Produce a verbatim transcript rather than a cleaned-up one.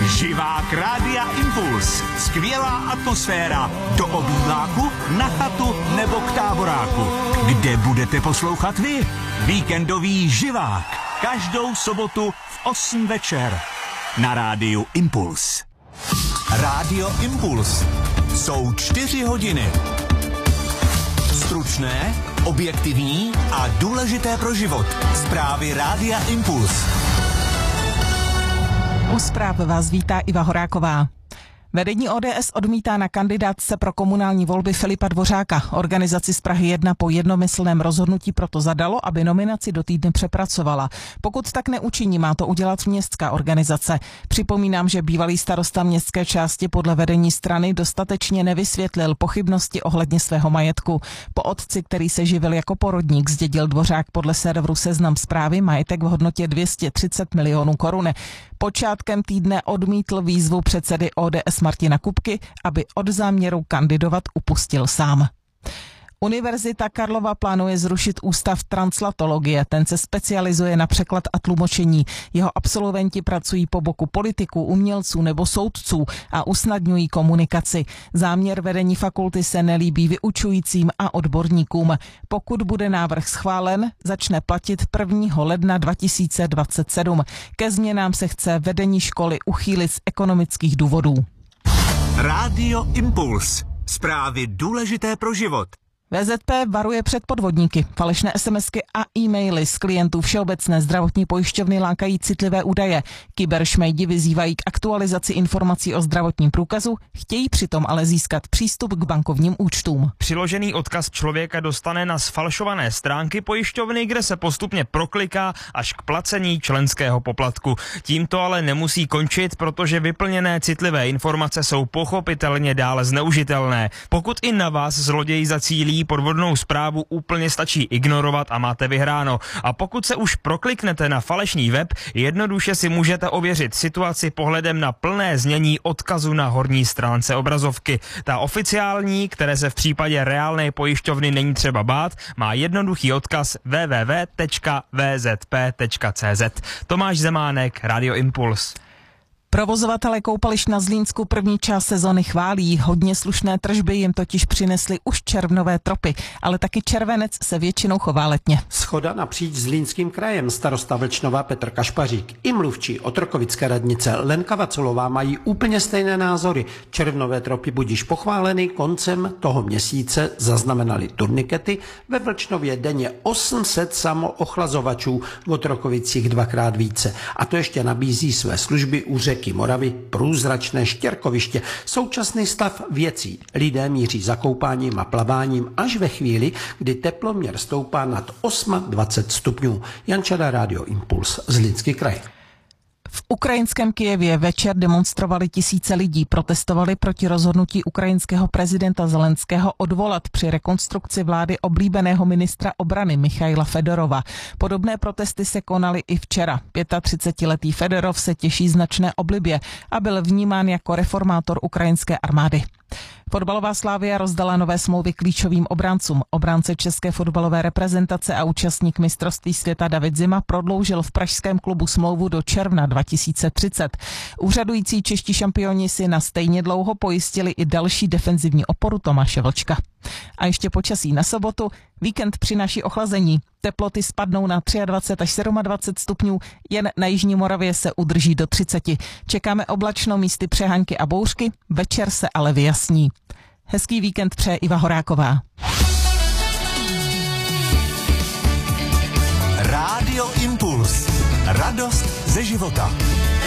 Živák Rádia Impuls. Skvělá atmosféra. Do obýváku, na chatu nebo k táboráku. Kde budete poslouchat vy? Víkendový živák. Každou sobotu v osm večer. Na Rádiu Impuls. Rádio Impuls. Jsou čtyři hodiny. Stručné, objektivní a důležité pro život. Zprávy Rádia Impuls. U zpráv vás vítá Iva Horáková. Vedení O D S odmítá na kandidátce pro komunální volby Filipa Dvořáka. Organizaci z Prahy jedna po jednomyslném rozhodnutí proto zadalo, aby nominaci do týdne přepracovala. Pokud tak neučiní, má to udělat městská organizace. Připomínám, že bývalý starosta městské části podle vedení strany dostatečně nevysvětlil pochybnosti ohledně svého majetku. Po otci, který se živil jako porodník, zdědil Dvořák podle serveru Seznam Zprávy majetek v hodnotě dvě stě třicet milionů korun. Počátkem týdne odmítl výzvu předsedy O D S Martina Kupky, aby od záměru kandidovat upustil sám. Univerzita Karlova plánuje zrušit ústav translatologie. Ten se specializuje na překlad a tlumočení. Jeho absolventi pracují po boku politiků, umělců nebo soudců a usnadňují komunikaci. Záměr vedení fakulty se nelíbí vyučujícím a odborníkům. Pokud bude návrh schválen, začne platit prvního ledna dva tisíce dvacet sedm. Ke změnám se chce vedení školy uchýlit z ekonomických důvodů. Rádio Impuls. Zprávy důležité pro život. V Z P varuje před podvodníky. Falešné SMSky a e-maily z klientů Všeobecné zdravotní pojišťovny lákají citlivé údaje. Kyberšmejdi vyzývají k aktualizaci informací o zdravotním průkazu, chtějí přitom ale získat přístup k bankovním účtům. Přiložený odkaz člověka dostane na sfalšované stránky pojišťovny, kde se postupně prokliká až k placení členského poplatku. Tím to ale nemusí končit, protože vyplněné citlivé informace jsou pochopitelně dále zneužitelné. Pokud i na vás zloději zacílí podvodnou zprávu, úplně stačí ignorovat a máte vyhráno. A pokud se už prokliknete na falešný web, jednoduše si můžete ověřit situaci pohledem na plné znění odkazu na horní stránce obrazovky. Ta oficiální, které se v případě reálné pojišťovny není třeba bát, má jednoduchý odkaz w w w tečka v z p tečka c z. Tomáš Zemánek, Radio Impuls. Provozovatelé koupališť na Zlínsku první část sezony chválí. Hodně slušné tržby jim totiž přinesly už červnové tropy, ale taky červenec se většinou chová letně. Shoda napříč Zlínským krajem. Starosta Vlčnova Petr Kašpařík i mluvčí otrokovické radnice Lenka Vaculová mají úplně stejné názory. Červnové tropy budíž pochváleny, koncem toho měsíce zaznamenali turnikety. Ve Vlčnově denně osm set samoochlazovačů, v Otrokovicích dvakrát více. A to ještě nabízí své služby u řeky Moravy průzračné štěrkoviště. Současný stav věcí. Lidé míří za koupáním a plaváním až ve chvíli, kdy teploměr stoupá nad dvacet osm stupňů. Jan Čada, Radio Impuls, Zlínský kraj. V ukrajinském Kyjevě večer demonstrovali tisíce lidí, protestovali proti rozhodnutí ukrajinského prezidenta Zelenského odvolat při rekonstrukci vlády oblíbeného ministra obrany Michaila Fedorova. Podobné protesty se konaly i včera. třicetiletý Fedorov se těší značné oblibě a byl vnímán jako reformátor ukrajinské armády. Fotbalová Slavia rozdala nové smlouvy klíčovým obráncům. Obránce české fotbalové reprezentace a účastník mistrovství světa David Zima prodloužil v pražském klubu smlouvu do června dva tisíce třicet. Úřadující čeští šampioni si na stejně dlouho pojistili i další defenzivní oporu Tomáše Vlčka. A ještě počasí na sobotu. Víkend přináší ochlazení. Teploty spadnou na dvacet tři až dvacet sedm stupňů, jen na jižní Moravě se udrží do třiceti. Čekáme oblačno, místy přehánky a bouřky, večer se ale vyjasní. Hezký víkend přeje Iva Horáková. Rádio Impuls. Radost ze života.